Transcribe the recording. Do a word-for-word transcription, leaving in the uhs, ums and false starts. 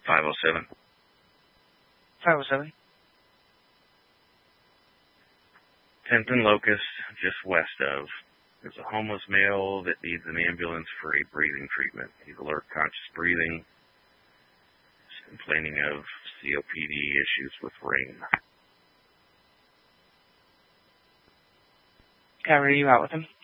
five oh seven. five oh seven. tenth and Locust, just west of. There's a homeless male that needs an ambulance for a breathing treatment. He's alert, conscious breathing. He's complaining of C O P D issues with rain. Can I read you out with him?